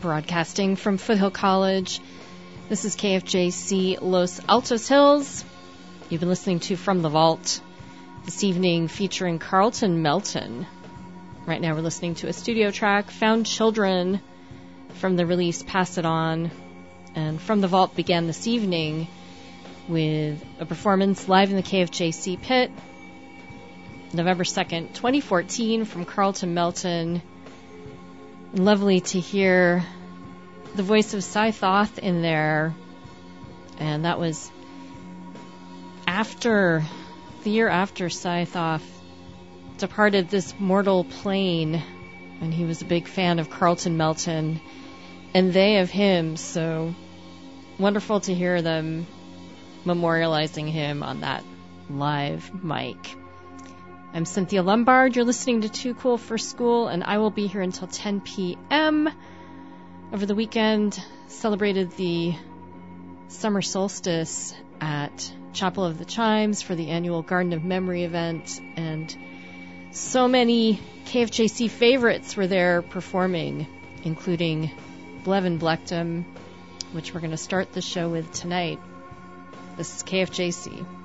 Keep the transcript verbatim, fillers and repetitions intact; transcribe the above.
broadcasting from Foothill College. This is K F J C Los Altos Hills. You've been listening to From the Vault this evening, featuring Carlton Melton. Right now we're listening to a studio track, Found Children, from the release Pass It On. And From the Vault began this evening with a performance live in the K F J C pit, November second, twenty fourteen, from Carlton Melton. Lovely to hear the voice of Cy Thoth in there. And that was after, the year after Cy Thoth departed this mortal plane. And he was a big fan of Carlton Melton and they of him. So wonderful to hear them memorializing him on that live mic. I'm Cynthia Lombard. You're listening to Too Cool for School, and I will be here until ten p.m. Over the weekend, celebrated the summer solstice at Chapel of the Chimes for the annual Garden of Memory event, and so many K F J C favorites were there performing, including Blevin Blectum, which we're going to start the show with tonight. This is K F J C.